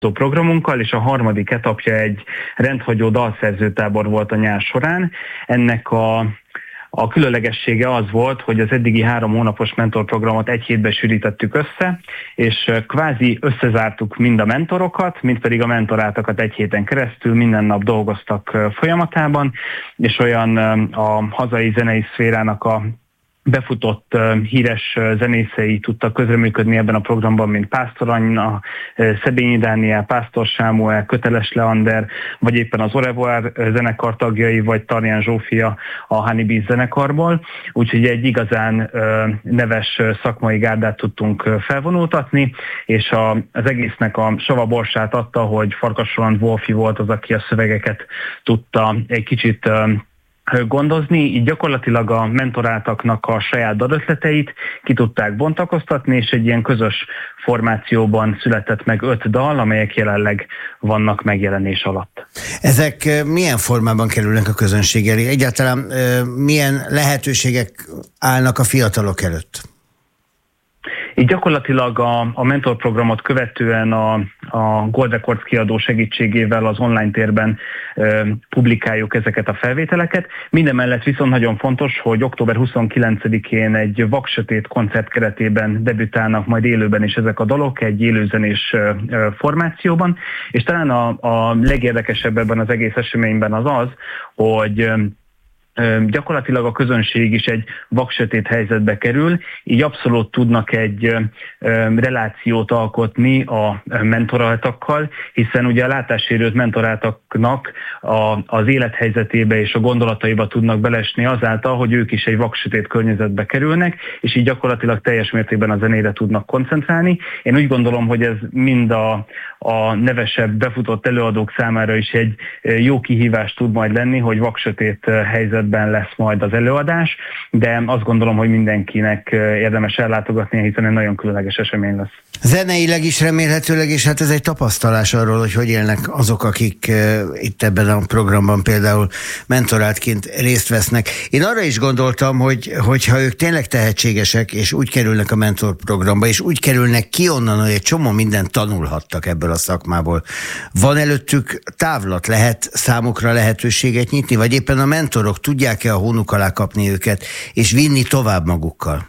programunkkal, és a harmadik etapja egy rendhagyó dalszerzőtábor volt a nyár során. Ennek a különlegessége az volt, hogy az eddigi 3 hónapos mentorprogramot egy hétbe sűrítettük össze, és kvázi összezártuk mind a mentorokat, mind pedig a mentorátokat egy héten keresztül, minden nap dolgoztak folyamatában, és olyan a hazai zenei szférának a befutott híres zenészei tudtak közreműködni ebben a programban, mint Pásztor Anna, Szebényi Dániel, Pásztor Sámuel, Köteles Leander, vagy éppen az Orevoir zenekar tagjai, vagy Tarján Zsófia a Honeybee zenekarból. Úgyhogy egy igazán neves szakmai gárdát tudtunk felvonultatni, és az egésznek a savaborsát adta, hogy Farkas Roland Wolfi volt az, aki a szövegeket tudta egy kicsit gondozni, így gyakorlatilag a mentoráltaknak a saját dalötleteit ki tudták bontakoztatni, és egy ilyen közös formációban született meg 5 dal, amelyek jelenleg vannak megjelenés alatt. Ezek milyen formában kerülnek a közönség elé? Egyáltalán milyen lehetőségek állnak a fiatalok előtt? Így gyakorlatilag a mentorprogramot követően a Gold Records kiadó segítségével az online térben publikáljuk ezeket a felvételeket. Mindemellett viszont nagyon fontos, hogy október 29-én egy Vaksötét koncert keretében debütálnak majd élőben is ezek a dalok egy élőzenés formációban, és talán a legérdekesebb ebben az egész eseményben az, hogy gyakorlatilag a közönség is egy vaksötét helyzetbe kerül, így abszolút tudnak egy relációt alkotni a mentoráltakkal, hiszen ugye a látássérült mentoráltaknak az élethelyzetébe és a gondolataiba tudnak belesni azáltal, hogy ők is egy vaksötét környezetbe kerülnek, és így gyakorlatilag teljes mértékben a zenére tudnak koncentrálni. Én úgy gondolom, hogy ez mind a nevesebb befutott előadók számára is egy jó kihívás tud majd lenni, hogy vaksötét helyzetben lesz majd az előadás, de azt gondolom, hogy mindenkinek érdemes ellátogatni, hiszen egy nagyon különleges esemény lesz. Zeneileg is remélhetőleg, és hát ez egy tapasztalás arról, hogy élnek azok, akik itt ebben a programban például mentorátként részt vesznek. Én arra is gondoltam, hogy ha ők tényleg tehetségesek, és úgy kerülnek a mentorprogramba, és úgy kerülnek ki onnan, hogy egy csomó mindent tanulhattak ebből a szakmából. Van előttük távlat, lehet számukra lehetőséget nyitni, vagy éppen a mentorok tudják-e a hónuk alá kapni őket, és vinni tovább magukkal?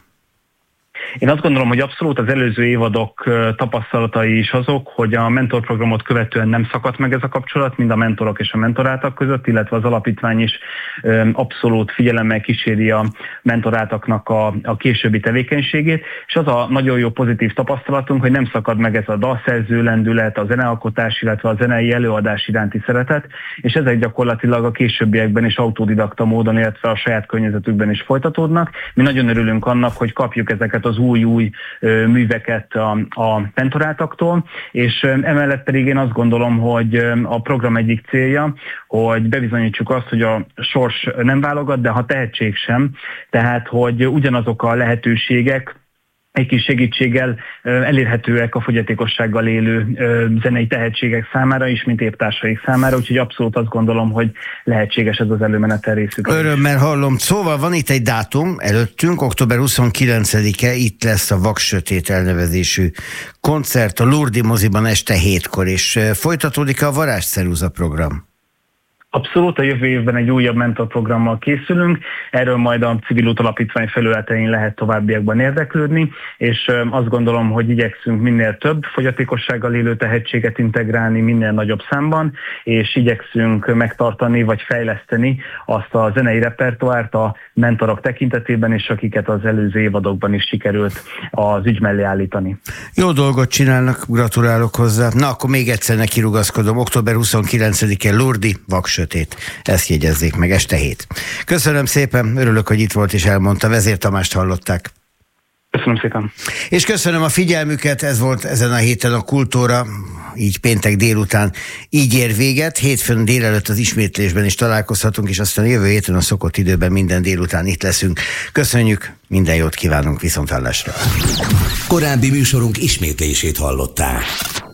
Én azt gondolom, hogy abszolút az előző évadok tapasztalatai is azok, hogy a mentorprogramot követően nem szakadt meg ez a kapcsolat, mind a mentorok és a mentoráltak között, illetve az alapítvány is abszolút figyelemmel kíséri a mentoráltaknak a későbbi tevékenységét, és az a nagyon jó pozitív tapasztalatunk, hogy nem szakad meg ez a dalszerző lendület, a zenealkotás, illetve a zenei előadás iránti szeretet, és ezek gyakorlatilag a későbbiekben is autodidakta módon, illetve a saját környezetükben is folytatódnak. Mi nagyon örülünk annak, hogy kapjuk ezeket az új műveket a mentoráltaktól, és emellett pedig én azt gondolom, hogy a program egyik célja, hogy bebizonyítsuk azt, hogy a sors nem válogat, de ha tehetség sem, tehát hogy ugyanazok a lehetőségek egy kis segítséggel elérhetőek a fogyatékossággal élő zenei tehetségek számára is, mint évtársaik számára, úgyhogy abszolút azt gondolom, hogy lehetséges ez az előmenetel részükről. Örömmel hallom. Szóval van itt egy dátum előttünk, október 29-e, itt lesz a Vaksötét elnevezésű koncert a Lourdes moziban este 7-kor, és folytatódik a Varázsceruza program. Abszolút, a jövő évben egy újabb mentorprogrammal készülünk, erről majd a Civil Út Alapítvány felületein lehet továbbiakban érdeklődni, és azt gondolom, hogy igyekszünk minél több fogyatékossággal élő tehetséget integrálni minél nagyobb számban, és igyekszünk megtartani vagy fejleszteni azt a zenei repertoárt a mentorok tekintetében, és akiket az előző évadokban is sikerült az ügy mellé állítani. Jó dolgot csinálnak, gratulálok hozzá. Na, akkor még egyszer nekirugaszkodom, október 29-e Lourdes, Vaksötét. Ezt jegyezzék meg, este 7. Köszönöm szépen, örülök, hogy itt volt és elmondta. Vezér Tamást hallották. Köszönöm szépen. És köszönöm a figyelmüket, ez volt ezen a héten a Kultúra, így péntek délután így ér véget. Hétfőn délelőtt az ismétlésben is találkozhatunk, és aztán jövő héten a szokott időben minden délután itt leszünk. Köszönjük, minden jót kívánunk, viszonthallásra. Korábbi műsorunk ismétlését hallották.